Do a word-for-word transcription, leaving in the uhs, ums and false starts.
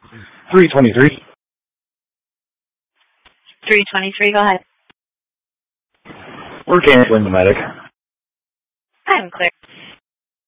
three twenty-three. three twenty-three, go ahead. We're canceling the medic. I'm clear.